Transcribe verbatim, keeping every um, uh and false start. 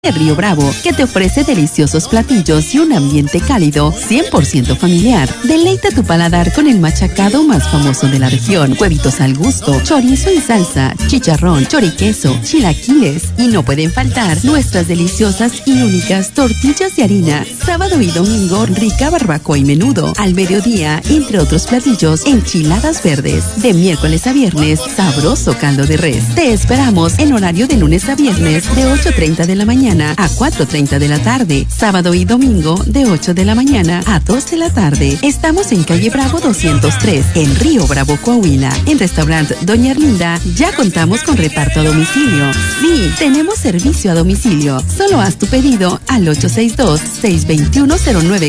Río Bravo, que te ofrece deliciosos platillos y un ambiente cálido, cien por ciento familiar. Deleita tu paladar con el machacado más famoso de la región, huevitos al gusto, chorizo y salsa, chicharrón, choriqueso, chilaquiles. Y no pueden faltar nuestras deliciosas y únicas tortillas de harina. Sábado y domingo, rica barbacoa y menudo. Al mediodía, entre otros platillos, enchiladas verdes. De miércoles a viernes, sabroso caldo de res. Te esperamos en horario de lunes a viernes, de ocho treinta de la mañana a cuatro treinta de la tarde, sábado y domingo de ocho de la mañana a dos de la tarde. Estamos en calle Bravo doscientos tres, en Río Bravo, Coahuila. En restaurante Doña Erlinda ya contamos con reparto a domicilio. Sí, tenemos servicio a domicilio. Solo haz tu pedido al ocho seis dos, seis dos uno, cero nueve